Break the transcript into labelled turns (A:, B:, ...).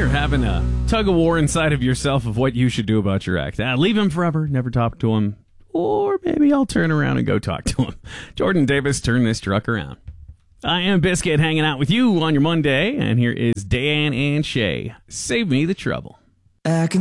A: you're having a tug of war inside of yourself of what you should do about your ex. Leave him forever, never talk to him, or maybe I'll turn around and go talk to him. Jordan Davis, turn this truck around. I am Biscuit, hanging out with you on your Monday, and here is Dan and Shay. Save me the trouble.
B: I can